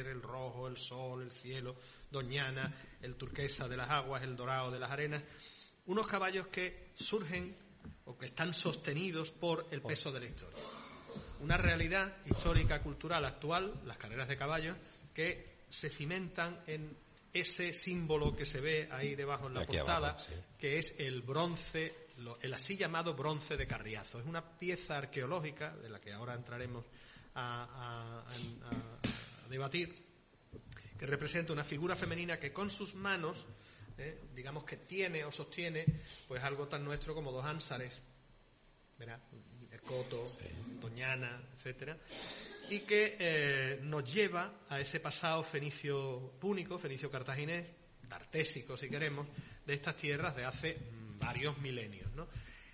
verde, el rojo, el sol, el cielo, doñana, el turquesa de las aguas, el dorado de las arenas. Unos caballos que surgen o que están sostenidos por el peso de la historia. Una realidad histórica, cultural, actual, las carreras de caballos, que se cimentan en ese símbolo que se ve ahí debajo en la portada, abajo, sí, que es el bronce, el así llamado bronce de Carriazo. Es una pieza arqueológica, de la que ahora entraremos a debatir, que representa una figura femenina que con sus manos, digamos que tiene o sostiene pues algo tan nuestro como dos ánsares, ¿verdad? El coto, sí, doñana, etcétera, y que nos lleva a ese pasado fenicio púnico, fenicio cartaginés, tartésico si queremos, de estas tierras de hace varios milenios, ¿no?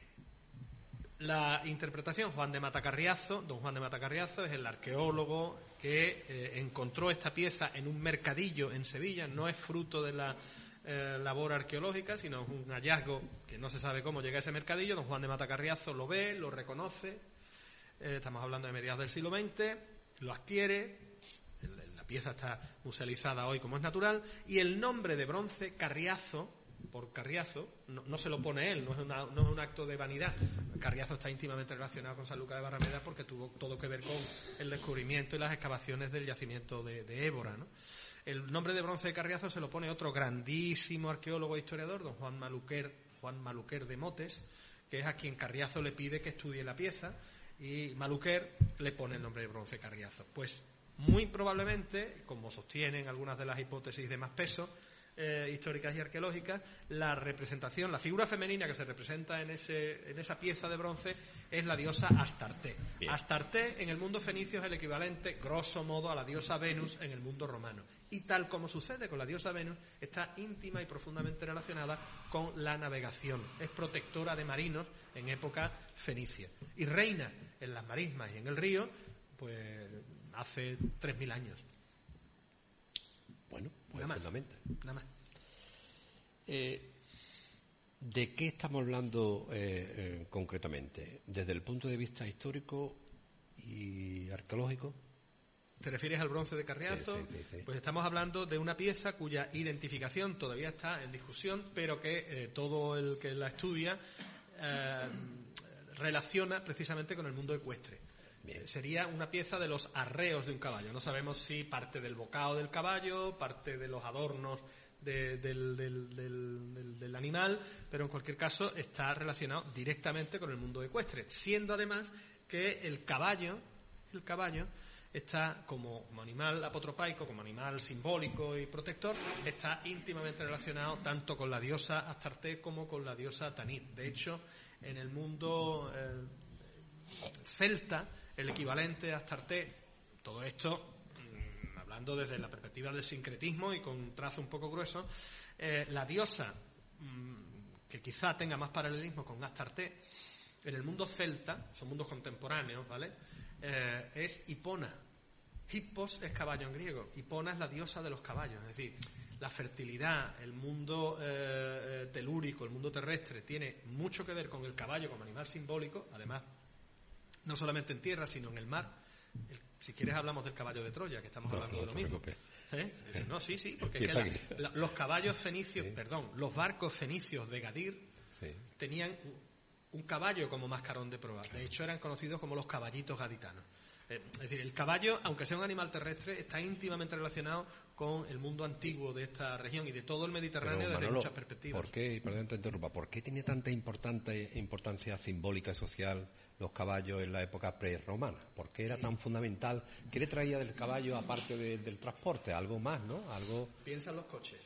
La interpretación, don Juan de Matacarriazo es el arqueólogo que encontró esta pieza en un mercadillo en Sevilla. No es fruto de la labor arqueológica, sino es un hallazgo que no se sabe cómo llega a ese mercadillo. Don Juan de Matacarriazo lo ve, lo reconoce, estamos hablando de mediados del siglo XX, lo adquiere, la pieza está musealizada hoy como es natural, y el nombre de bronce Carriazo, por Carriazo, no se lo pone él, no es un acto de vanidad. Carriazo está íntimamente relacionado con San Lucas de Barrameda porque tuvo todo que ver con el descubrimiento y las excavaciones del yacimiento de Évora, ¿no? El nombre de bronce de Carriazo se lo pone otro grandísimo arqueólogo e historiador, don Juan Maluquer de Motes, que es a quien Carriazo le pide que estudie la pieza, y Maluquer le pone el nombre de bronce Carriazo. Pues muy probablemente, como sostienen algunas de las hipótesis de más peso, históricas y arqueológicas, la representación, la figura femenina que se representa en esa pieza de bronce es la diosa Astarté. Bien. Astarté en el mundo fenicio es el equivalente, grosso modo, a la diosa Venus en el mundo romano. Y tal como sucede con la diosa Venus, está íntima y profundamente relacionada con la navegación. Es protectora de marinos en época fenicia. Y reina en las marismas y en el río, pues hace 3.000 años. Bueno, pues nada más. ¿De qué estamos hablando concretamente? ¿Desde el punto de vista histórico y arqueológico? ¿Te refieres al bronce de Carriazo? Sí. Pues estamos hablando de una pieza cuya identificación todavía está en discusión, pero que todo el que la estudia relaciona precisamente con el mundo ecuestre. Sería una pieza de los arreos de un caballo. No sabemos si parte del bocado del caballo, parte de los adornos del animal, pero en cualquier caso está relacionado directamente con el mundo ecuestre, siendo además que el caballo está como animal apotropaico, como animal simbólico y protector, está íntimamente relacionado tanto con la diosa Astarté como con la diosa Tanit. De hecho, en el mundo celta, el equivalente a Astarté, todo esto hablando desde la perspectiva del sincretismo y con un trazo un poco grueso, la diosa que quizá tenga más paralelismo con Astarté en el mundo celta, son mundos contemporáneos, ¿vale? Es Hipona. Hippos es caballo en griego, Hipona es la diosa de los caballos, es decir, la fertilidad, el mundo telúrico, el mundo terrestre tiene mucho que ver con el caballo como animal simbólico, además no solamente en tierra, sino en el mar. Si quieres hablamos del caballo de Troya, que estamos hablando de lo mismo. No, sí, porque es que los caballos fenicios, los barcos fenicios de Gadir tenían un caballo como mascarón de proa. De hecho, eran conocidos como los caballitos gaditanos. Es decir, el caballo, aunque sea un animal terrestre, está íntimamente relacionado con el mundo antiguo de esta región y de todo el Mediterráneo. Pero, Manolo, desde muchas perspectivas. Perdón, te interrumpa, ¿por qué tenía tanta importancia simbólica y social los caballos en la época prerromana? ¿Por qué era tan fundamental? ¿Qué le traía del caballo aparte del transporte? Algo más, ¿no? Piensa en los coches.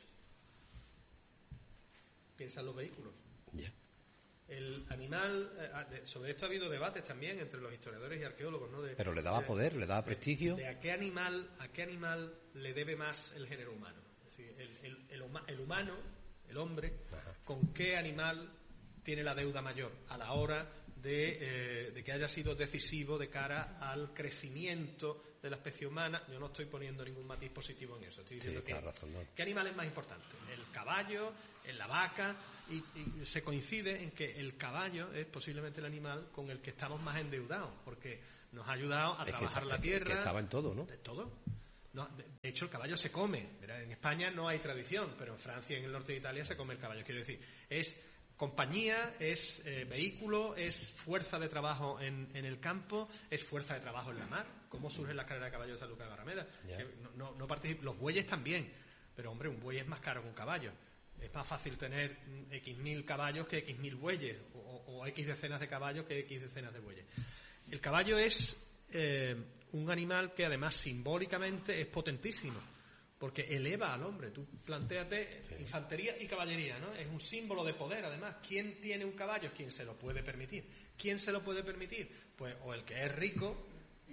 Piensa en los vehículos. Ya. El animal, sobre esto ha habido debates también entre los historiadores y arqueólogos, ¿no? Pero le daba poder, le daba prestigio. ¿A qué animal le debe más el género humano? Es decir, el humano, el hombre, ¿con qué animal tiene la deuda mayor a la hora de que haya sido decisivo de cara al crecimiento de la especie humana? Yo no estoy poniendo ningún matiz positivo en eso, estoy diciendo ¿qué animal es más importante? El caballo, la vaca, y se coincide en que el caballo es posiblemente el animal con el que estamos más endeudados, porque nos ha ayudado a trabajar la tierra. Que estaba en todo, ¿no? De todo. No, de hecho, el caballo se come. En España no hay tradición, pero en Francia y en el norte de Italia se come el caballo. Quiero decir, es compañía, es vehículo, es fuerza de trabajo en el campo, es fuerza de trabajo en la mar. ¿Cómo surge la carrera de caballo de Sanlúcar de Barrameda? Que no participa. Los bueyes también, pero hombre, un buey es más caro que un caballo. Es más fácil tener X mil caballos que X mil bueyes, o X decenas de caballos que X decenas de bueyes. El caballo es un animal que además simbólicamente es potentísimo, porque eleva al hombre. Tú plantéate infantería y caballería, ¿no? Es un símbolo de poder, además. ¿Quién tiene un caballo? ¿Quién se lo puede permitir? ¿Quién se lo puede permitir? Pues o el que es rico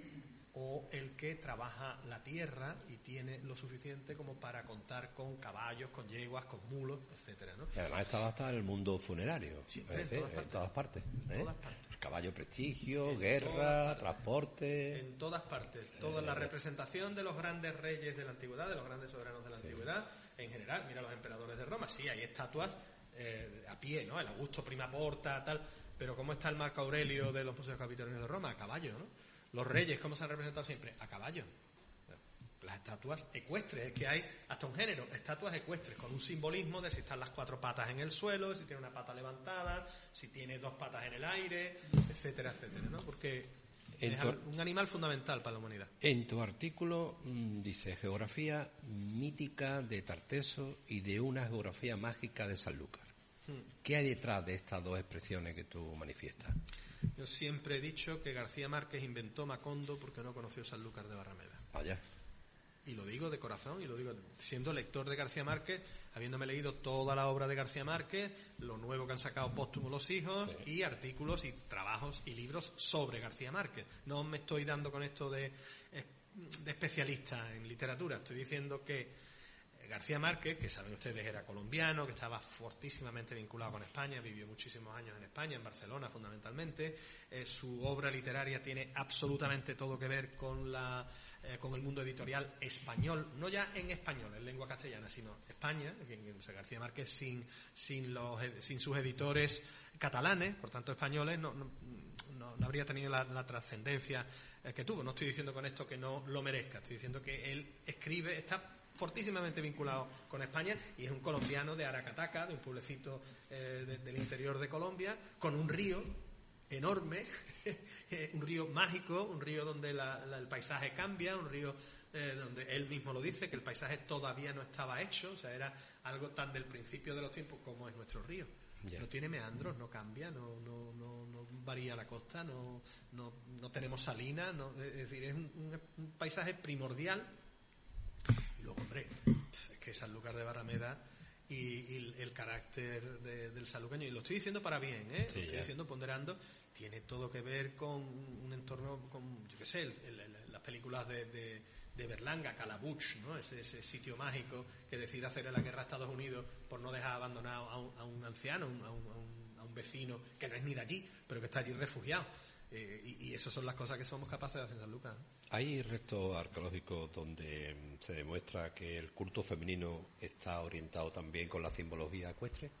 o el que trabaja la tierra y tiene lo suficiente como para contar con caballos, con yeguas, con mulos, etcétera, ¿no? Y además estaba hasta en el mundo funerario, Siempre, en todas partes. En todas partes. El caballo prestigio, guerra, transporte. En todas partes. Toda la representación de los grandes reyes de la antigüedad, de los grandes soberanos de la antigüedad, en general. Mira los emperadores de Roma, sí, hay estatuas a pie, ¿no? El Augusto Prima Porta, tal. Pero ¿cómo está el Marco Aurelio de los museos capitolinos de Roma? A caballo, ¿no? Los reyes, ¿cómo se han representado siempre? A caballo. Las estatuas ecuestres, es que hay hasta un género, estatuas ecuestres, con un simbolismo de si están las 4 patas en el suelo, si tiene una pata levantada, si tiene 2 patas en el aire, etcétera, etcétera, ¿no? Porque es un animal fundamental para la humanidad. En tu artículo dice geografía mítica de Tarteso y de una geografía mágica de Sanlúcar. ¿Qué hay detrás de estas dos expresiones que tú manifiestas? Yo siempre he dicho que García Márquez inventó Macondo porque no conoció Sanlúcar de Barrameda. Vaya. Y lo digo de corazón, y lo digo siendo lector de García Márquez, habiéndome leído toda la obra de García Márquez, lo nuevo que han sacado póstumo los hijos, y artículos y trabajos y libros sobre García Márquez. No me estoy dando con esto de especialista en literatura, estoy diciendo que García Márquez, que saben ustedes era colombiano, que estaba fortísimamente vinculado con España, vivió muchísimos años en España, en Barcelona fundamentalmente, su obra literaria tiene absolutamente todo que ver con el mundo editorial español, no ya en español, en lengua castellana, sino España, García Márquez sin sus editores catalanes, por tanto españoles, no habría tenido la trascendencia que tuvo. No estoy diciendo con esto que no lo merezca, estoy diciendo que él escribe, está fortísimamente vinculado con España y es un colombiano de Aracataca, de un pueblecito del interior de Colombia, con un río enorme, un río mágico, un río donde el paisaje cambia, un río donde él mismo lo dice, que el paisaje todavía no estaba hecho, o sea, era algo tan del principio de los tiempos como es nuestro río. No tiene meandros, no cambia, no varía la costa, no tenemos salinas, es decir, es un paisaje primordial. Y luego, hombre, es que Sanlúcar de Barrameda y el carácter del sanluqueño, y lo estoy diciendo para bien, lo estoy diciendo ponderando, tiene todo que ver con un entorno, con, yo qué sé, las películas de Berlanga, Calabuch, ¿no? Ese sitio mágico que decide hacerle la guerra a Estados Unidos por no dejar abandonado a un anciano, a un vecino que no es ni de allí, pero que está allí refugiado. Y esas son las cosas que somos capaces de hacer en Sanlúcar. ¿Hay restos arqueológicos donde se demuestra que el culto femenino está orientado también con la simbología ecuestre?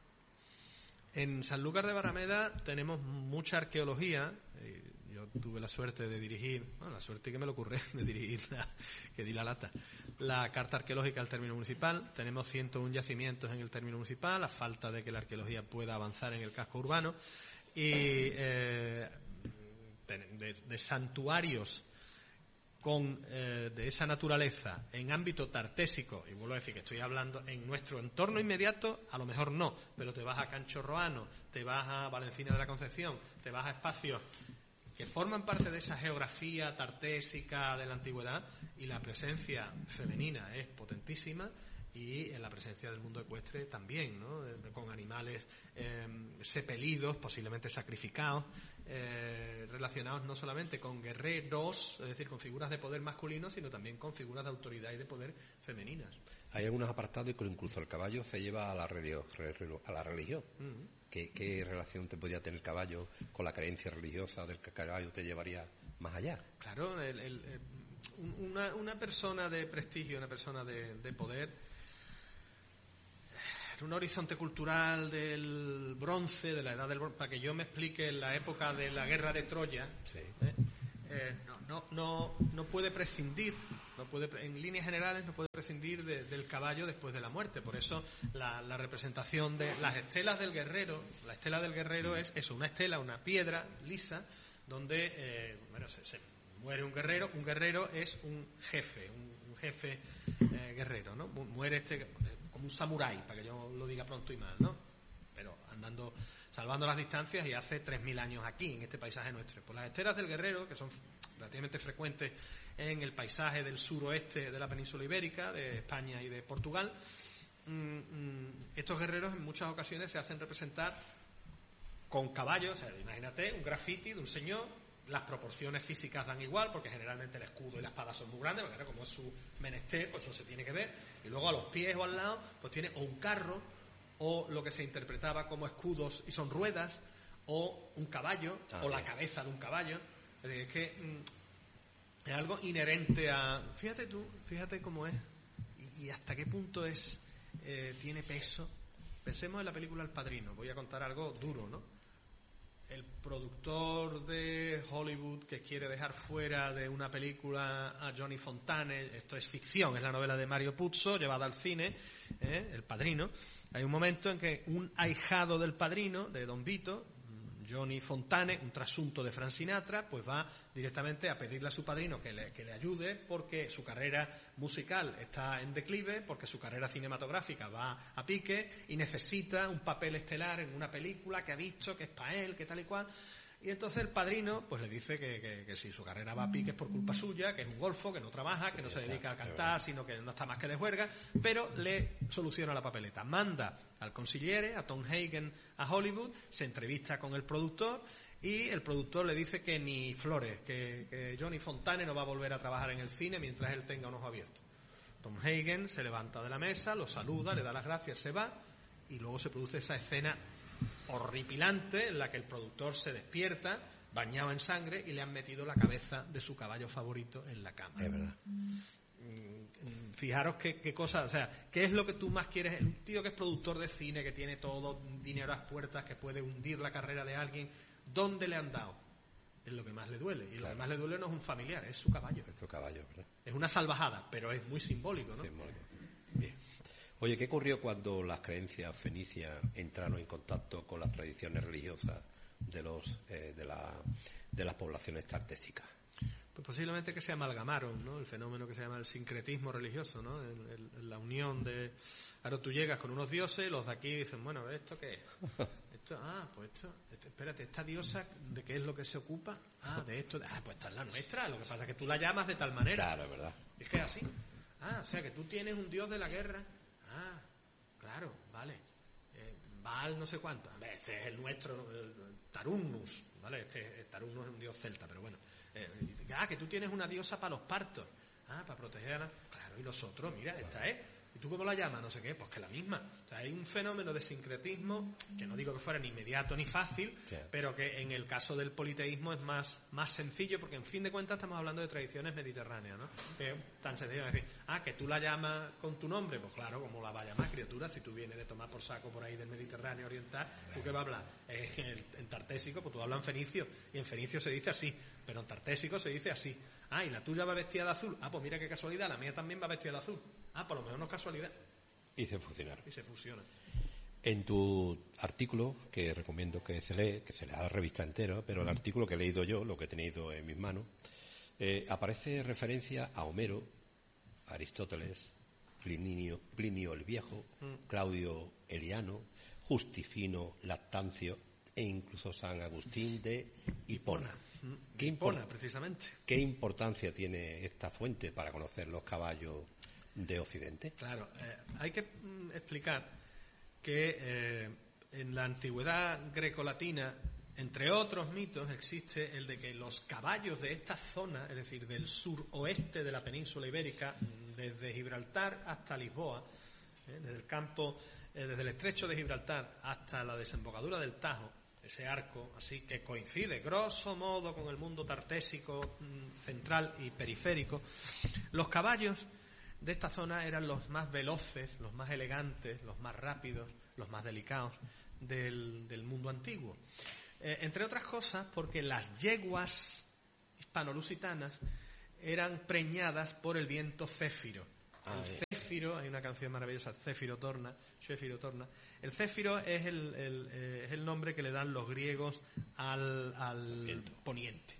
En Sanlúcar de Barrameda tenemos mucha arqueología. Yo tuve la suerte de dirigir, la suerte que me lo ocurre de dirigir, que di la lata, la carta arqueológica al término municipal. Tenemos 101 yacimientos en el término municipal, a falta de que la arqueología pueda avanzar en el casco urbano, y de santuarios de esa naturaleza en ámbito tartésico, y vuelvo a decir que estoy hablando en nuestro entorno inmediato, a lo mejor no, pero te vas a Cancho Roano, te vas a Valencina de la Concepción, te vas a espacios que forman parte de esa geografía tartésica de la antigüedad, y la presencia femenina es potentísima, y en la presencia del mundo ecuestre también, ¿no? Con animales sepelidos, posiblemente sacrificados, relacionados no solamente con guerreros, es decir, con figuras de poder masculinos, sino también con figuras de autoridad y de poder femeninas. Hay algunos apartados que incluso el caballo se lleva a la religión. ¿Qué relación te podría tener el caballo con la creencia religiosa del que el caballo te llevaría más allá? Claro, una persona de prestigio, una persona de poder, un horizonte cultural del bronce, de la edad del bronce, para que yo me explique, en la época de la guerra de Troya, no puede prescindir, en líneas generales no puede prescindir del caballo después de la muerte. Por eso la representación de las estelas del guerrero, la estela del guerrero es eso, una estela, una piedra lisa, donde se muere un guerrero es un jefe, un jefe guerrero, ¿no? Muere como un samurái, para que yo lo diga pronto y mal, ¿no? Pero salvando las distancias, y hace 3.000 años aquí, en este paisaje nuestro. Pues las estelas del guerrero, que son relativamente frecuentes en el paisaje del suroeste de la península ibérica, de España y de Portugal, estos guerreros en muchas ocasiones se hacen representar con caballos. O sea, imagínate un graffiti de un señor, las proporciones físicas dan igual, porque generalmente el escudo y la espada son muy grandes, porque claro, como es su menester, pues eso se tiene que ver, y luego a los pies o al lado, pues tiene o un carro, o lo que se interpretaba como escudos y son ruedas, o un caballo, o la cabeza de un caballo. Es que es algo inherente a... Fíjate cómo es, y hasta qué punto tiene peso. Pensemos en la película El Padrino. Voy a contar algo duro, ¿no? El productor de Hollywood que quiere dejar fuera de una película a Johnny Fontane, esto es ficción, es la novela de Mario Puzo llevada al cine, El Padrino. Hay un momento en que un ahijado del padrino, de Don Vito, Johnny Fontane, un trasunto de Frank Sinatra, pues va directamente a pedirle a su padrino que le ayude, porque su carrera musical está en declive, porque su carrera cinematográfica va a pique y necesita un papel estelar en una película que ha visto, que es para él, que tal y cual. Y entonces el padrino pues le dice que si su carrera va a pique es por culpa suya, que es un golfo, que no trabaja, que no se dedica a cantar, sino que no está más que de juerga, pero le soluciona la papeleta. Manda al consigliere, a Tom Hagen, a Hollywood, se entrevista con el productor, y el productor le dice que ni flores, que Johnny Fontane no va a volver a trabajar en el cine mientras él tenga un ojo abierto. Tom Hagen se levanta de la mesa, lo saluda, le da las gracias, se va, y luego se produce esa escena horripilante en la que el productor se despierta bañado en sangre y le han metido la cabeza de su caballo favorito en la cama. Es verdad. Fijaros qué cosa, o sea, qué es lo que tú más quieres. Un tío que es productor de cine, que tiene todo dinero a las puertas, que puede hundir la carrera de alguien, ¿dónde le han dado? Es lo que más le duele, y lo que más le duele no es un familiar, es su caballo. Es su caballo, ¿verdad? Es una salvajada, pero es muy simbólico, ¿no? Simbólico. Bien. Oye, ¿qué ocurrió cuando las creencias fenicias entraron en contacto con las tradiciones religiosas de las poblaciones tartésicas? Pues posiblemente que se amalgamaron, ¿no? El fenómeno que se llama el sincretismo religioso, ¿no? La unión de... Ahora tú llegas con unos dioses, los de aquí dicen, bueno, ¿esto qué es? Espérate, ¿esta diosa de qué es lo que se ocupa? De esto, pues esta es la nuestra, lo que pasa es que tú la llamas de tal manera. Claro, es verdad. Es que es así. O sea, que tú tienes un dios de la guerra. Claro, vale. Baal no sé cuánto. Este es el nuestro, el Tarunus, ¿vale? Tarunus es un dios celta, pero bueno. Que tú tienes una diosa para los partos. Para proteger a la... Claro, y los otros, mira, esta es. ¿Y tú cómo la llamas? No sé qué, pues que la misma. O sea, hay un fenómeno de sincretismo que no digo que fuera ni inmediato ni fácil, pero que en el caso del politeísmo es más sencillo, porque en fin de cuentas estamos hablando de tradiciones mediterráneas, ¿no? Tan sencillo decir, que tú la llamas con tu nombre, pues claro, como la va a llamar, criatura, si tú vienes de tomar por saco por ahí del Mediterráneo oriental, ¿tú qué vas a hablar? En tartésico, pues tú hablas en fenicio, y en fenicio se dice así, pero en tartésico se dice así. Y la tuya va vestida de azul. Pues mira qué casualidad, la mía también va vestida de azul. Por lo menos no es casualidad. Y se fusionaron. Y se fusiona. En tu artículo, que recomiendo que se lea la revista entera, pero el artículo que he leído yo, lo que he tenido en mis manos, aparece referencia a Homero, Aristóteles, Plinio el Viejo, Claudio Eliano, Justifino, Lactancio e incluso San Agustín de Hipona. Precisamente. ¿Qué importancia tiene esta fuente para conocer los caballos de Occidente? Claro, hay que explicar que en la antigüedad grecolatina, entre otros mitos, existe el de que los caballos de esta zona, es decir, del suroeste de la península ibérica, desde Gibraltar hasta Lisboa, desde el campo, desde el estrecho de Gibraltar hasta la desembocadura del Tajo, ese arco así que coincide grosso modo con el mundo tartésico central y periférico, los caballos de esta zona eran los más veloces, los más elegantes, los más rápidos, los más delicados del mundo antiguo. Entre otras cosas porque las yeguas hispano-lusitanas eran preñadas por el viento céfiro. El céfiro, hay una canción maravillosa, Céfiro torna. El céfiro es el nombre que le dan los griegos al poniente.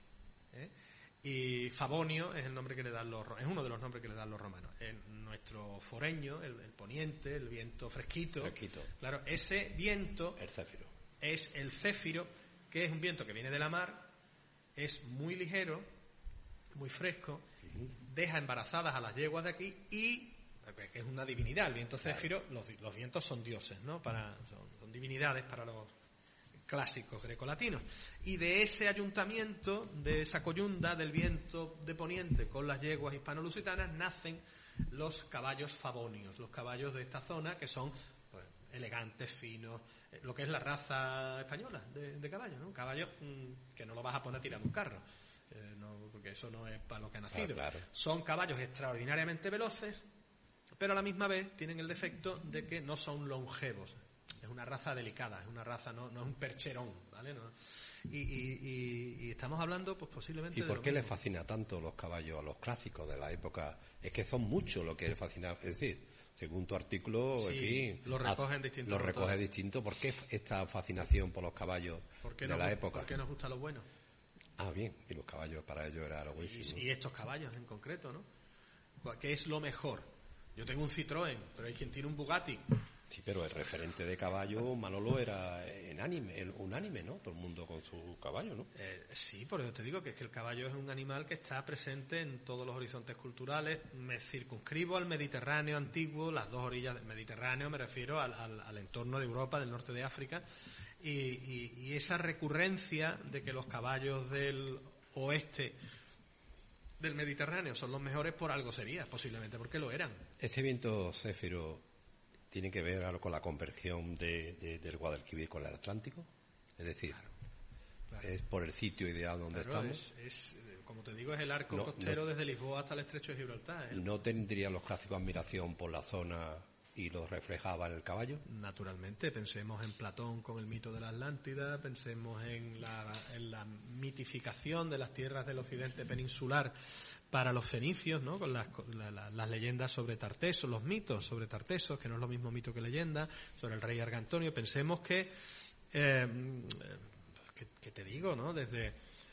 Y Favonio es el nombre que le dan es uno de los nombres que le dan los romanos. Nuestro foreño, el poniente, el viento fresquito. Claro, ese viento es el céfiro, que es un viento que viene de la mar, es muy ligero, muy fresco, deja embarazadas a las yeguas de aquí y que es una divinidad. El viento céfiro, los vientos son dioses, ¿no? Son divinidades para los clásicos grecolatinos. Y de ese ayuntamiento, de esa coyunda del viento de poniente con las yeguas hispano-lusitanas, nacen los caballos favonios, los caballos de esta zona que son pues, elegantes, finos, lo que es la raza española de caballo, ¿no? Un caballo que no lo vas a poner tirando un carro. No, porque eso no es para lo que ha nacido. Claro. Son caballos extraordinariamente veloces, pero a la misma vez tienen el defecto de que no son longevos. Es una raza delicada, es una raza, no es un percherón, ¿vale? No, y estamos hablando, pues posiblemente. ¿Y por qué les fascina tanto los caballos a los clásicos de la época? Es que son muchos lo que les fascina, es decir, según tu artículo, sí, en fin, lo recogen distinto. Lo recoge distinto. ¿Por qué esta fascinación por los caballos de la época? ¿Por qué nos gusta lo bueno? Ah, bien, y los caballos para ellos era lo buenísimo. Y estos caballos en concreto, ¿no? ¿Qué es lo mejor? Yo tengo un Citroën, pero hay quien tiene un Bugatti. Sí, pero el referente de caballo, Manolo, era unánime, ¿no? Todo el mundo con su caballo, ¿no? Sí, por eso te digo que es que el caballo es un animal que está presente en todos los horizontes culturales. Me circunscribo al Mediterráneo antiguo, las dos orillas del Mediterráneo, me refiero al entorno de Europa, del norte de África, y esa recurrencia de que los caballos del oeste del Mediterráneo son los mejores, por algo sería, posiblemente porque lo eran. Este viento céfiro tiene que ver algo con la conversión del Guadalquivir con el Atlántico, es decir, claro. Es por el sitio ideal donde estamos. Como te digo, es el arco costero desde Lisboa hasta el estrecho de Gibraltar. ¿No tendrían los clásicos admiración por la zona y lo reflejaba en el caballo? Naturalmente, pensemos en Platón con el mito de la Atlántida, pensemos en la mitificación de las tierras del occidente peninsular para los fenicios, ¿no? Con las leyendas sobre Tartesos, los mitos sobre Tartesos, que no es lo mismo mito que leyenda, sobre el rey Argantonio. Pensemos que te digo, ¿no? Desde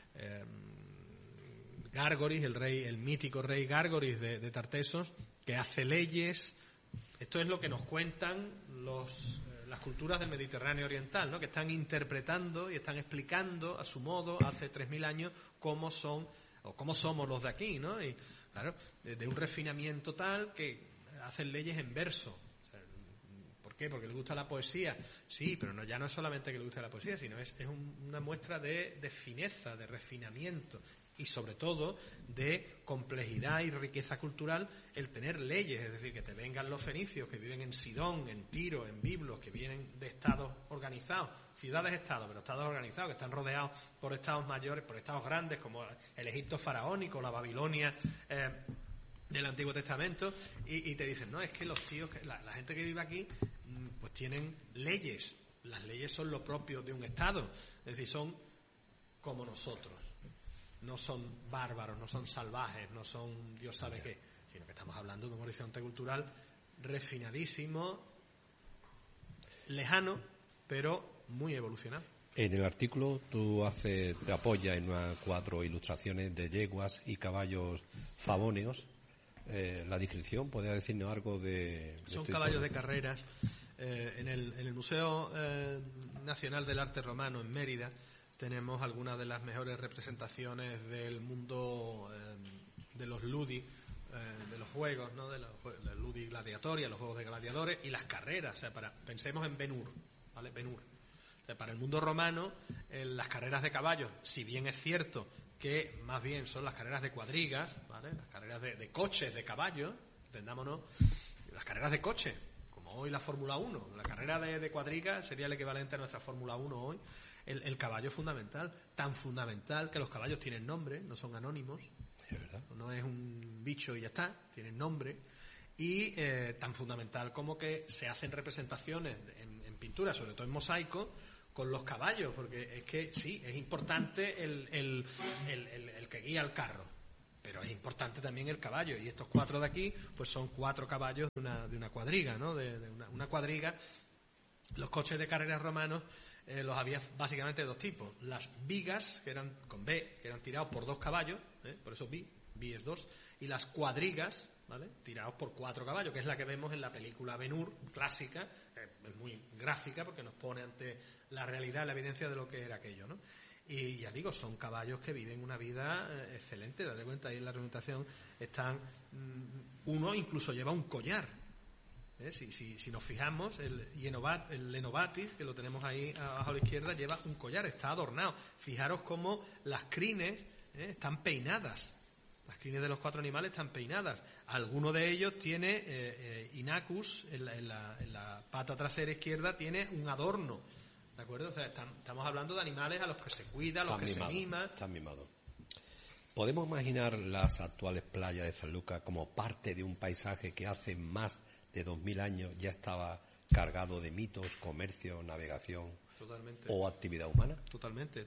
Gárgoris, el mítico rey Gárgoris de Tartesos, que hace leyes. Esto es lo que nos cuentan las culturas del Mediterráneo oriental, ¿no? Que están interpretando y están explicando a su modo, hace 3.000 años, cómo somos los de aquí, ¿no? Y claro, de un refinamiento tal que hacen leyes en verso. ¿Por qué? Porque les gusta la poesía. Sí, pero ya no es solamente que les guste la poesía, sino es una muestra de fineza, de refinamiento y sobre todo de complejidad y riqueza cultural el tener leyes, es decir, que te vengan los fenicios que viven en Sidón, en Tiro, en Biblos, que vienen de estados organizados, ciudades-estados, pero estados organizados, que están rodeados por estados mayores, por estados grandes como el Egipto faraónico, la Babilonia del Antiguo Testamento, y te dicen, no, es que los tíos, la gente que vive aquí, pues tienen leyes. Las leyes son lo propio de un estado, es decir, son como nosotros. No son bárbaros, no son salvajes, no son Dios sabe qué, sino que estamos hablando de un horizonte cultural refinadísimo, lejano, pero muy evolucionado. En el artículo tú te apoyas en 4 ilustraciones de yeguas y caballos favóneos. La descripción, ¿podría decirnos algo de son caballos de carreras. En el Museo Nacional del Arte Romano en Mérida tenemos algunas de las mejores representaciones del mundo de los ludi, de los juegos, ¿no? De los ludi gladiatoria, los juegos de gladiadores y las carreras. O sea, pensemos en Ben-Hur, ¿vale? Ben-Hur. O sea, para el mundo romano, las carreras de caballos, si bien es cierto que más bien son las carreras de cuadrigas, ¿vale? Las carreras de coches, de caballos, entendámonos, las carreras de coches, como hoy la Fórmula 1. La carrera de cuadrigas sería el equivalente a nuestra Fórmula 1 hoy. El caballo es fundamental, tan fundamental que los caballos tienen nombre, no son anónimos, ¿es verdad? No es un bicho y ya está, tienen nombre, y tan fundamental como que se hacen representaciones en pintura, sobre todo en mosaico, con los caballos, porque es que sí, es importante el que guía el carro, pero es importante también el caballo, y estos 4 de aquí pues son 4 caballos de una cuadriga, ¿no? De una cuadriga. Los coches de carreras romanos los había básicamente de 2 tipos: las vigas, que eran con B, que eran tirados por 2 caballos, por eso bi es 2, y las cuadrigas, ¿vale?, tirados por 4 caballos, que es la que vemos en la película Ben-Hur clásica. Es muy gráfica porque nos pone ante la realidad, la evidencia de lo que era aquello, ¿no? Y ya digo, son caballos que viven una vida excelente. Date cuenta, ahí en la representación están, uno incluso lleva un collar. Si nos fijamos, el Lenobatis, que lo tenemos ahí abajo a la izquierda, lleva un collar, está adornado. Fijaros cómo las crines están peinadas. Las crines de los 4 animales están peinadas. Alguno de ellos tiene Inachus, en la pata trasera izquierda, tiene un adorno. ¿De acuerdo? O sea, estamos hablando de animales a los que se cuida, a los que se mima. Están mimados. ¿Podemos imaginar las actuales playas de Sanlúcar como parte de un paisaje que hace más de 2000 años ya estaba cargado de mitos, comercio, navegación? Totalmente. ¿O actividad humana? Totalmente.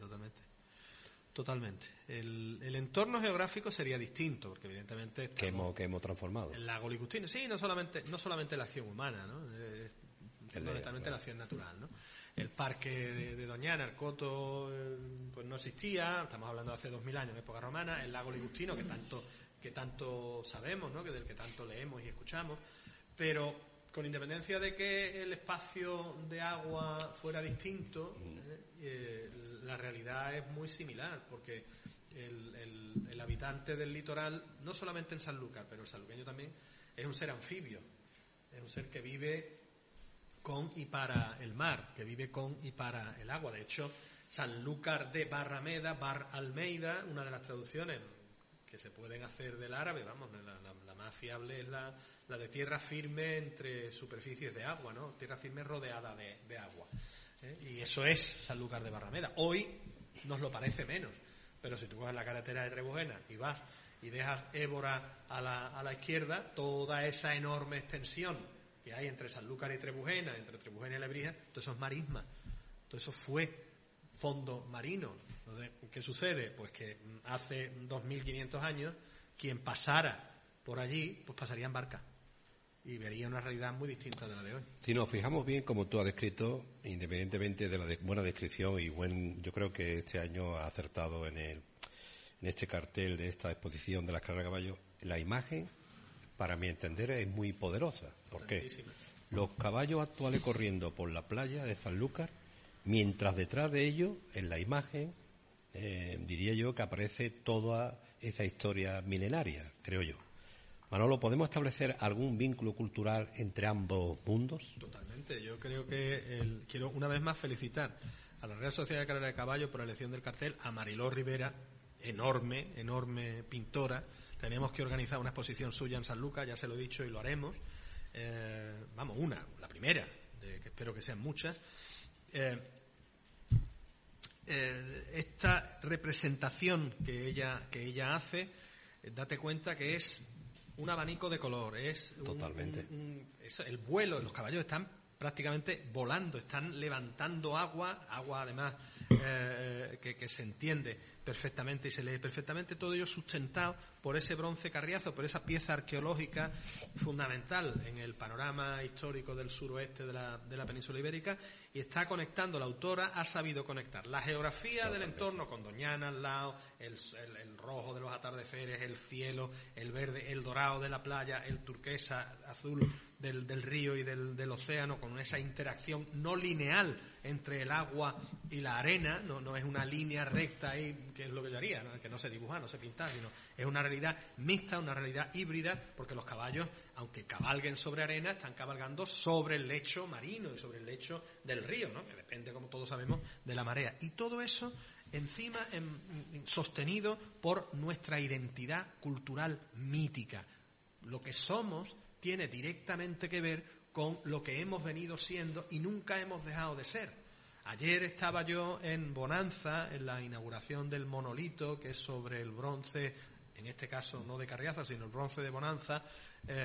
El entorno geográfico sería distinto, porque evidentemente que hemos transformado. El lago Ligustino, sí, no solamente la acción humana, ¿no? Fundamentalmente la acción natural, ¿no? El parque de Doñana, el Coto, pues no existía. Estamos hablando de hace 2000 años, en época romana. El lago Ligustino, que tanto sabemos, ¿no?, que del que tanto leemos y escuchamos, pero con independencia de que el espacio de agua fuera distinto, la realidad es muy similar, porque el habitante del litoral, no solamente en Sanlúcar, pero el sanluqueño también, es un ser anfibio, es un ser que vive con y para el mar, que vive con y para el agua. De hecho, Sanlúcar de Barrameda, Bar Almeida, una de las traducciones que se pueden hacer del árabe, vamos, la más fiable es la de tierra firme entre superficies de agua, ¿no? Tierra firme rodeada de agua. Y eso es Sanlúcar de Barrameda. Hoy nos lo parece menos, pero si tú coges la carretera de Trebujena y vas y dejas Évora a la izquierda, toda esa enorme extensión que hay entre Sanlúcar y Trebujena, entre Trebujena y Lebrija, todo eso es marisma, todo eso fue fondo marino. Entonces, ¿qué sucede? Pues que hace 2500 años quien pasara por allí, pues pasaría en barca y vería una realidad muy distinta de la de hoy. Si nos fijamos bien, como tú has descrito, independientemente de la buena descripción yo creo que este año ha acertado en este cartel de esta exposición de las carreras de caballos, la imagen, para mi entender, es muy poderosa. ¿Por qué? Los caballos actuales corriendo por la playa de Sanlúcar, mientras detrás de ellos, en la imagen, diría yo que aparece toda esa historia milenaria, creo yo. Manolo, ¿podemos establecer algún vínculo cultural entre ambos mundos? Totalmente. Yo creo que quiero una vez más felicitar a la Real Sociedad de Carrera de Caballos por la elección del cartel, a Mariló Rivera, enorme pintora. Tenemos que organizar una exposición suya en Sanlúcar, ya se lo he dicho y lo haremos. La primera, que espero que sean muchas. Esta representación que ella hace, date cuenta que es un abanico de color, es totalmente el vuelo. Los caballos están prácticamente volando, están levantando agua además que se entiende perfectamente y se lee perfectamente, todo ello sustentado por ese bronce Carriazo, por esa pieza arqueológica fundamental en el panorama histórico del suroeste de la península ibérica, y está conectando, la autora ha sabido conectar la geografía del entorno con Doñana al lado, el rojo de los atardeceres, el cielo, el verde, el dorado de la playa, el turquesa azul del río y del océano, con esa interacción no lineal entre el agua y la arena, no es una línea recta ahí, que es lo que yo haría, ¿no? Que no se dibuja, no se pinta, sino es una realidad mixta, una realidad híbrida, porque los caballos, aunque cabalguen sobre arena, están cabalgando sobre el lecho marino y sobre el lecho del río, ¿no? Que depende, como todos sabemos, de la marea. Y todo eso encima sostenido por nuestra identidad cultural mítica. Lo que somos tiene directamente que ver con lo que hemos venido siendo y nunca hemos dejado de ser. Ayer estaba yo en Bonanza, en la inauguración del monolito, que es sobre el bronce, en este caso no de Carriazo, sino el bronce de Bonanza,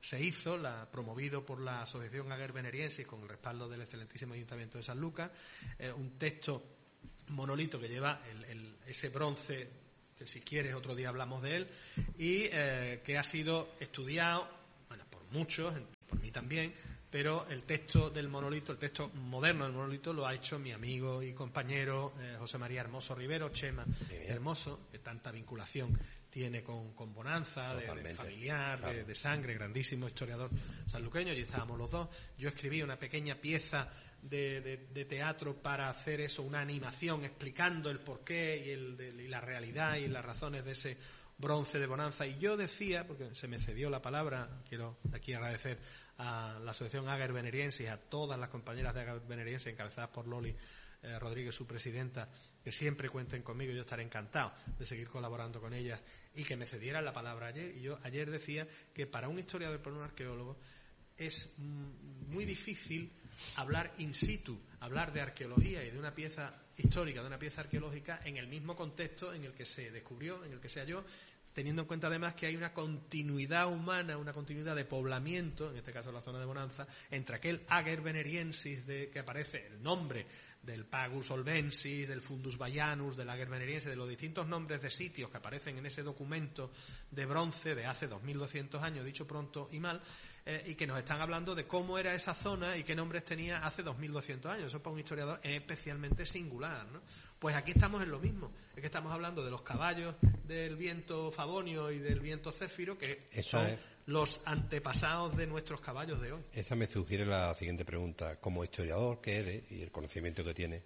se hizo, promovido por la Asociación Aguer Veneriensis con el respaldo del excelentísimo Ayuntamiento de Sanlúcar, un texto monolito que lleva ese bronce, que si quieres otro día hablamos de él, y que ha sido estudiado, bueno, por muchos, por mí también, pero el texto del monolito, el texto moderno del monolito, lo ha hecho mi amigo y compañero José María Hermoso Rivero, Chema Hermoso, que tanta vinculación tiene con Bonanza, de familiar, claro, de sangre, grandísimo historiador sanluqueño. Allí estábamos los dos. Yo escribí una pequeña pieza de teatro para hacer eso, una animación explicando el porqué y la realidad y las razones de ese bronce de Bonanza. Y yo decía, porque se me cedió la palabra, quiero aquí agradecer a la Asociación Aguer Veneriensis, a todas las compañeras de Aguer Veneriensis encabezadas por Loli Rodríguez, su presidenta, que siempre cuenten conmigo. Yo estaré encantado de seguir colaborando con ellas y que me cedieran la palabra ayer. Y yo ayer decía que para un historiador, para un arqueólogo, es muy difícil hablar in situ, hablar de arqueología y de una pieza histórica, de una pieza arqueológica en el mismo contexto en el que se descubrió, en el que se halló, teniendo en cuenta además que hay una continuidad humana, una continuidad de poblamiento, en este caso la zona de Bonanza, entre aquel Aguer Veneriensis que aparece, el nombre del Pagus Olbensis, del Fundus Baianus, del Aguer Veneriensis, de los distintos nombres de sitios que aparecen en ese documento de bronce de hace 2200 años, dicho pronto y mal, y que nos están hablando de cómo era esa zona y qué nombres tenía hace 2200 años. Eso para un historiador es especialmente singular, ¿no? Pues aquí estamos en lo mismo, es que estamos hablando de los caballos del viento Favonio y del viento Céfiro, que son los antepasados de nuestros caballos de hoy. Esa me sugiere la siguiente pregunta. Como historiador que eres y el conocimiento que tienes,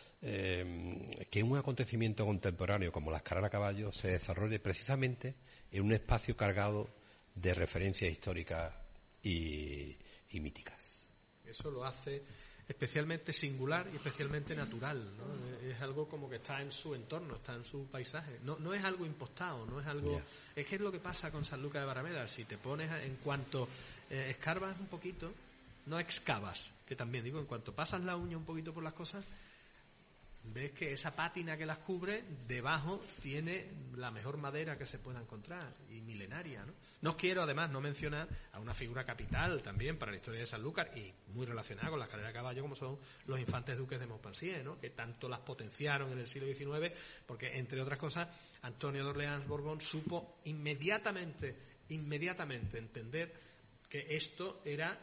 que un acontecimiento contemporáneo como las carreras a caballo se desarrolle precisamente en un espacio cargado de referencias históricas y míticas. Eso lo hace especialmente singular y especialmente natural, ¿no? Es algo como que está en su entorno, está en su paisaje. No es algo impostado, no es algo... Es que es lo que pasa con Sanlúcar de Barrameda. Si te pones, en cuanto escarbas un poquito, no excavas, que también digo, en cuanto pasas la uña un poquito por las cosas, ves que esa pátina que las cubre, debajo tiene la mejor madera que se pueda encontrar, y milenaria, ¿no? No quiero, además, no mencionar a una figura capital también para la historia de Sanlúcar y muy relacionada con las carreras de caballo, como son los infantes duques de Montpensier, ¿no? Que tanto las potenciaron en el siglo XIX, porque, entre otras cosas, Antonio de Orleans-Borbón supo inmediatamente entender que esto era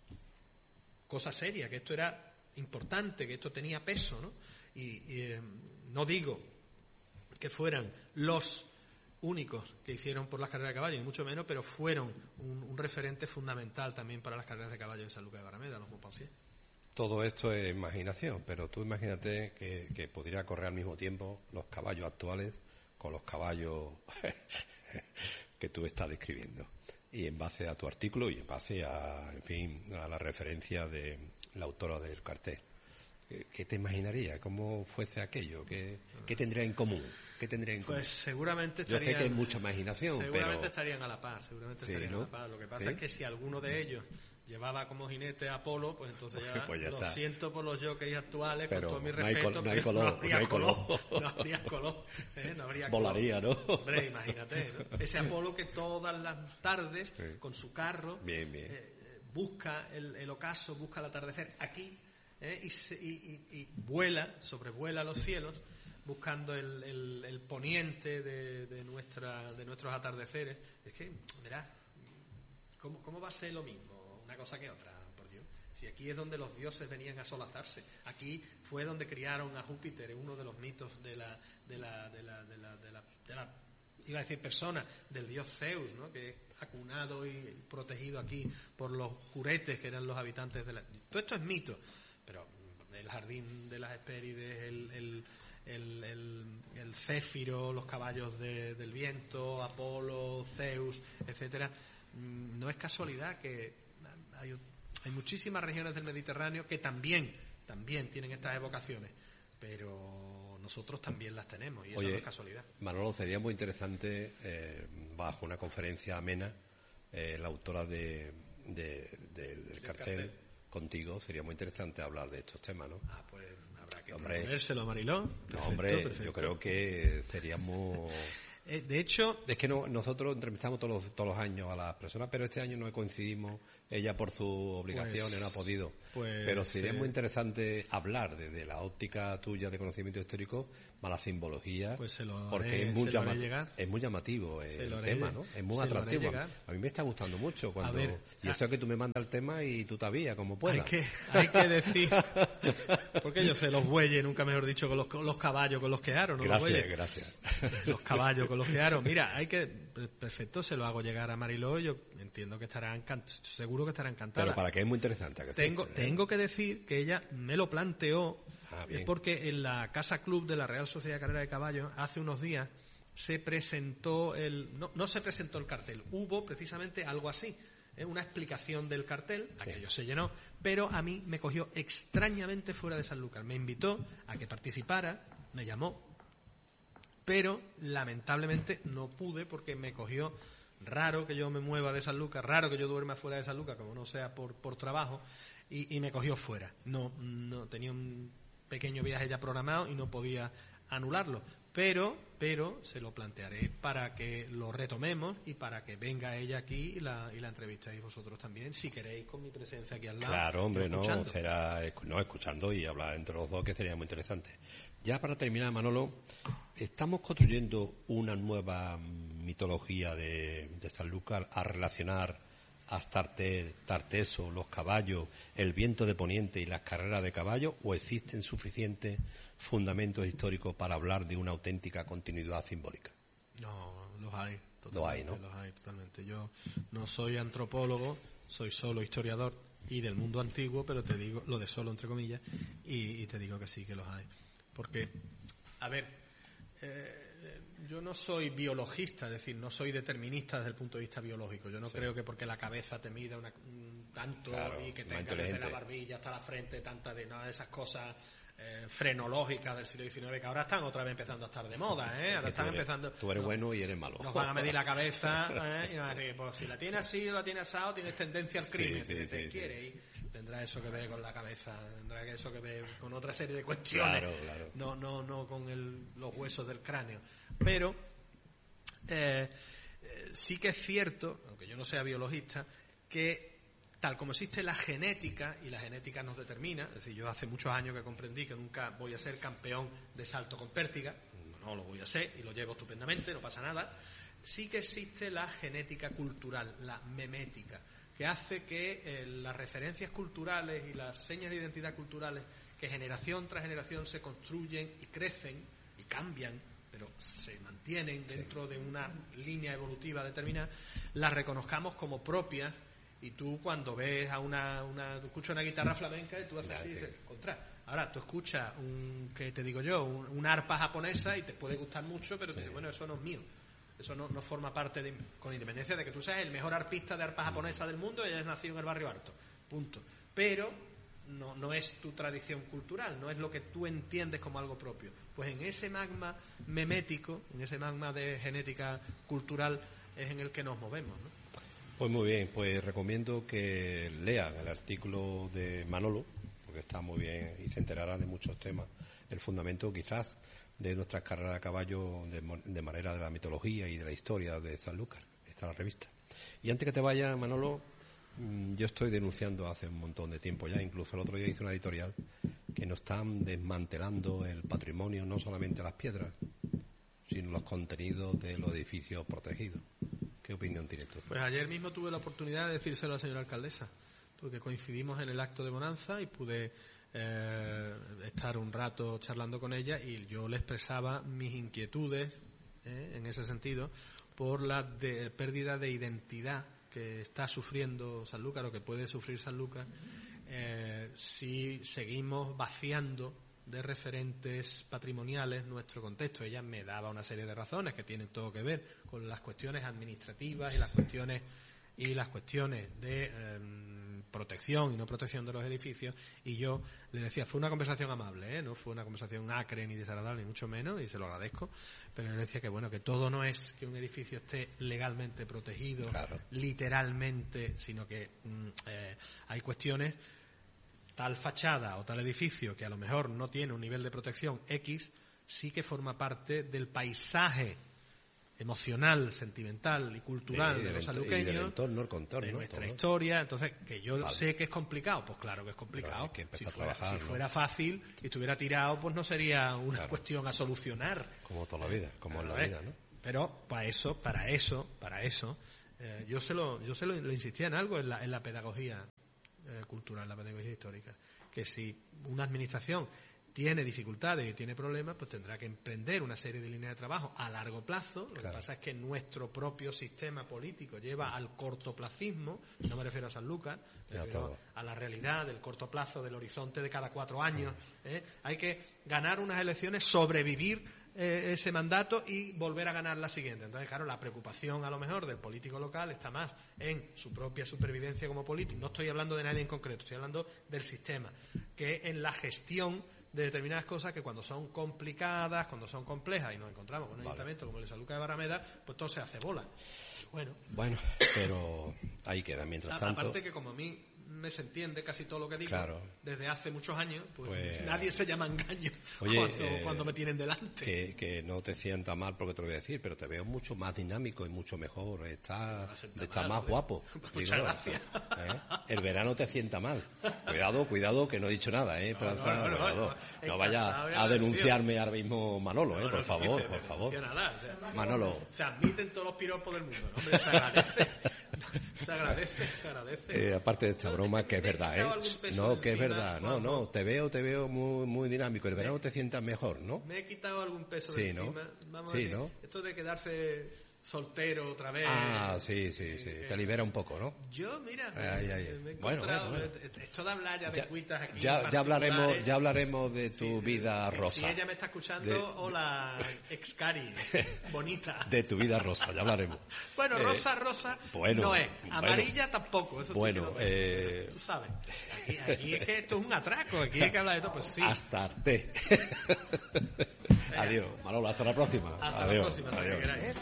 cosa seria, que esto era importante, que esto tenía peso, ¿no? Y no digo que fueran los únicos que hicieron por las carreras de caballo, ni mucho menos, pero fueron un referente fundamental también para las carreras de caballo de Sanlúcar de Barrameda, los Montpensier. Todo esto es imaginación, pero tú imagínate que podría correr al mismo tiempo los caballos actuales con los caballos que tú estás describiendo. Y en base a tu artículo y en base a, en fin, a la referencia de la autora del cartel. ¿Qué te imaginaría? ¿Cómo fuese aquello? ¿Qué tendría en común? Pues seguramente estarían... Yo sé que hay mucha imaginación, seguramente estarían a la par, estarían, ¿no?, a la par. Lo que pasa, ¿sí?, es que si alguno de ellos llevaba como jinete a Apolo, pues entonces ya, pues ya lo está. Siento por los jockeys actuales, pero con todo mi respeto, no hay color. No habría color, no habría volaría, color. ¿no? Hombre, imagínate, ¿no? Ese Apolo que todas las tardes, sí, con su carro, bien. Busca el ocaso, busca el atardecer aquí, y vuela, sobrevuela los cielos, buscando el poniente de nuestros atardeceres. Es que, verás, ¿cómo va a ser lo mismo una cosa que otra, por Dios? Si aquí es donde los dioses venían a solazarse, aquí fue donde criaron a Júpiter, es uno de los mitos de la iba a decir persona, del dios Zeus, ¿no?, que es acunado y protegido aquí por los curetes, que eran los habitantes de la... Todo esto es mito, pero el jardín de las Hespérides, el Céfiro, los caballos del viento, Apolo, Zeus, etcétera, no es casualidad que hay muchísimas regiones del Mediterráneo que también tienen estas evocaciones, pero nosotros también las tenemos, y eso no es casualidad. Manolo, sería muy interesante, bajo una conferencia amena, la autora del cartel contigo, sería muy interesante hablar de estos temas, ¿no? Pues habrá que proponérselo a Mariló. Perfecto. Yo creo que seríamos De hecho... Es que nosotros entrevistamos todos los años a las personas, pero este año no coincidimos. Ella por sus obligaciones no ha podido. Pero sería muy interesante hablar desde la óptica tuya de conocimiento histórico más la simbología, porque es muy llamativo el tema, ¿no? Es muy atractivo. A mí me está gustando mucho y eso que tú me mandas el tema y tú te avías como puedas. Hay que decir, porque yo sé los bueyes, nunca mejor dicho, con los caballos con los que aro, ¿no? Gracias. Los caballos con los que aro. Mira, perfecto, se lo hago llegar a Mariló, yo entiendo que seguro que estará encantada. Pero para que es muy interesante. Tengo que decir que ella me lo planteó, porque en la Casa Club de la Real Sociedad de Carrera de Caballos hace unos días se presentó no se presentó el cartel, hubo precisamente algo así, una explicación del cartel, aquello se llenó, pero a mí me cogió extrañamente fuera de Sanlúcar, me invitó a que participara, me llamó, pero lamentablemente no pude porque me cogió raro que yo me mueva de Sanlúcar, raro que yo duerma fuera de Sanlúcar, como no sea por trabajo, y me cogió fuera. No tenía un pequeño viaje ya programado y no podía anularlo, pero se lo plantearé para que lo retomemos y para que venga ella aquí y la entrevistéis vosotros también, si queréis, con mi presencia aquí al lado. Claro, hombre, escuchando y hablar entre los dos, que sería muy interesante. Ya para terminar, Manolo, estamos construyendo una nueva mitología de Sanlúcar a relacionar a Astarte, Tarteso, los caballos, el viento de Poniente y las carreras de caballos, o existen suficientes fundamentos históricos para hablar de una auténtica continuidad simbólica? No, los hay. Los hay, ¿no? Los hay, totalmente. Yo no soy antropólogo, soy solo historiador y del mundo antiguo, pero te digo, lo de solo entre comillas, y te digo que sí, que los hay. Porque, a ver, yo no soy biologista, es decir, no soy determinista desde el punto de vista biológico. Yo no creo que porque la cabeza te mida tanto, claro, y que tenga desde la barbilla hasta la frente tanta de nada de esas cosas frenológicas del siglo XIX, que ahora están otra vez empezando a estar de moda, ahora están empezando. Tú eres bueno y eres malo. Nos van a medir la cabeza, y nos van a decir, pues si la tiene así o la tiene asado, tienes tendencia al crimen. Tendrá eso que ver con la cabeza, tendrá eso que ver con otra serie de cuestiones. Claro. No con los huesos del cráneo. Pero sí que es cierto, aunque yo no sea biologista, que tal como existe la genética, y la genética nos determina, es decir, yo hace muchos años que comprendí que nunca voy a ser campeón de salto con pértiga, no lo voy a ser y lo llevo estupendamente, no pasa nada. Sí que existe la genética cultural, la memética, que hace que las referencias culturales y las señas de identidad culturales que generación tras generación se construyen y crecen y cambian, pero se mantienen dentro de una línea evolutiva determinada, las reconozcamos como propias. Y tú cuando ves tú escuchas una guitarra flamenca y tú haces así y dices, ahora tú escuchas una arpa japonesa y te puede gustar mucho, pero te dices, bueno, eso no es mío. Eso no forma parte con independencia de que tú seas el mejor arpista de arpa japonesa del mundo y hayas nacido en el barrio Harto. Punto. Pero no es tu tradición cultural, no es lo que tú entiendes como algo propio. Pues en ese magma memético, en ese magma de genética cultural es en el que nos movemos, ¿no? Pues muy bien, pues recomiendo que lean el artículo de Manolo, porque está muy bien y se enterarán de muchos temas, el fundamento quizás de nuestras carreras a caballo de manera de la mitología y de la historia de Sanlúcar. Está la revista. Y antes que te vaya, Manolo, yo estoy denunciando hace un montón de tiempo ya, incluso el otro día hice una editorial, que nos están desmantelando el patrimonio, no solamente las piedras, sino los contenidos de los edificios protegidos. ¿Qué opinión tienes tú? Pues ayer mismo tuve la oportunidad de decírselo a la señora alcaldesa, porque coincidimos en el acto de Bonanza y pude estar un rato charlando con ella y yo le expresaba mis inquietudes en ese sentido por la pérdida de identidad que está sufriendo Sanlúcar o que puede sufrir Sanlúcar si seguimos vaciando de referentes patrimoniales nuestro contexto. Ella me daba una serie de razones que tienen todo que ver con las cuestiones administrativas y las cuestiones de protección y no protección de los edificios, y yo le decía, fue una conversación amable, no fue una conversación acre ni desagradable, ni mucho menos, y se lo agradezco, pero le decía que bueno, que todo no es que un edificio esté legalmente protegido, claro, literalmente, sino que hay cuestiones, tal fachada o tal edificio que a lo mejor no tiene un nivel de protección X, sí que forma parte del paisaje emocional, sentimental y cultural de los sanluqueños, y del entorno, el contorno, de nuestra todo. historia. Entonces, que yo sé que es complicado, pues claro que es complicado. Hay que empezar a trabajar, si fuera fácil y estuviera tirado, pues no sería una cuestión a solucionar. Como toda la vida, como en la vida, ¿no? Pero para eso, yo se lo insistía en algo en la pedagogía cultural, la pedagogía histórica, que si una administración tiene dificultades y tiene problemas, pues tendrá que emprender una serie de líneas de trabajo a largo plazo. Lo que pasa es que nuestro propio sistema político lleva al cortoplacismo, no me refiero a Sanlúcar, me refiero a la realidad del corto plazo, del horizonte de cada 4 años. Hay que ganar unas elecciones, sobrevivir ese mandato y volver a ganar la siguiente. Entonces, claro, la preocupación a lo mejor del político local está más en su propia supervivencia como político. No estoy hablando de nadie en concreto, estoy hablando del sistema, que en la gestión de determinadas cosas que cuando son complicadas, cuando son complejas, y nos encontramos con un ayuntamiento como el de Sanlúcar de Barrameda, pues todo se hace bola. Bueno, pero ahí queda. Mientras tanto, aparte que como a mí me se entiende casi todo lo que digo, desde hace muchos años, pues nadie se llama engaño cuando me tienen delante. Que no te sienta mal porque te lo voy a decir, pero te veo mucho más dinámico y mucho mejor, está más guapo. Muchas gracias. El verano te sienta mal. Cuidado, que no he dicho nada, Esperanza. No vaya a denunciarme ahora mismo Manolo, por favor. Manolo. Se admiten todos los piropos del mundo, ¿no? Hombre, se agradece. Aparte de esta broma, que es verdad, No, que es verdad, no, te veo muy, muy dinámico. El verano te sientas mejor, ¿no? Me he quitado algún peso de encima. Vamos a ver, esto de quedarse soltero otra vez. Sí. Te libera un poco, ¿no? Yo, mira, me he encontrado. Esto de hablar ya de cuitas aquí. Ya hablaremos de tu vida rosa. Si ella me está escuchando, hola, excari, bonita. De tu vida rosa, ya hablaremos. Bueno, rosa no es. Amarilla tampoco. Eso sí que tú sabes. Aquí es que esto es un atraco. Aquí hay que hablar de todo. Pues sí. Hasta te. Adiós, Manolo, hasta la próxima. Hasta la próxima, si queráis.